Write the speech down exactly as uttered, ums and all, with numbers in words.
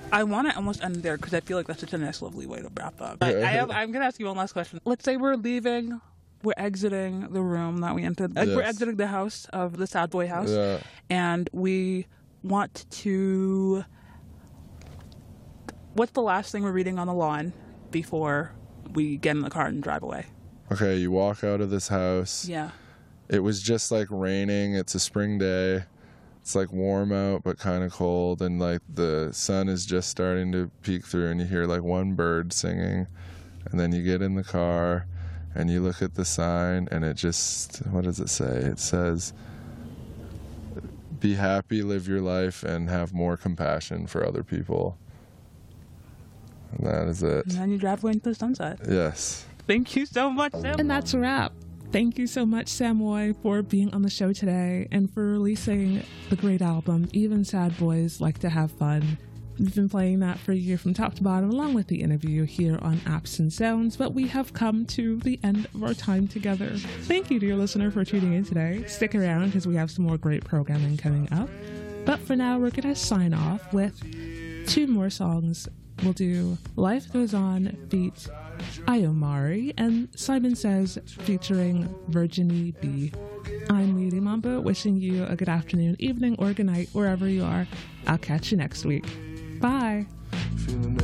I want to almost end there because I feel like that's such a nice, lovely way to wrap up. I, I have, I'm going to ask you one last question. Let's say we're leaving, we're exiting the room that we entered. Like, yes. We're exiting the house of the Sad Boy house. Yeah. And we want to... What's the last thing we're reading on the lawn before we get in the car and drive away? Okay, you walk out of this house. Yeah. It was just like raining. It's a spring day. It's like warm out, but kind of cold. And like the sun is just starting to peek through, and you hear like one bird singing. And then you get in the car and you look at the sign, and it just, what does it say? It says, be happy, live your life, and have more compassion for other people. And that is it. And then you drive away into the sunset. Yes. Thank you so much, Sam. And that's a wrap. Thank you so much, Samoy, for being on the show today and for releasing the great album, Even Sad Boys Like to Have Fun. We've been playing that for you from top to bottom, along with the interview here on Apps and Sounds, but we have come to the end of our time together. Thank you, dear listener, for tuning in today. Stick around because we have some more great programming coming up. But for now, we're going to sign off with two more songs. We'll do Life Goes On feat. Ayomari and Simon Says featuring Virginie B. I'm Lady Mambo, wishing you a good afternoon, evening, or good night, wherever you are. I'll catch you next week. Bye.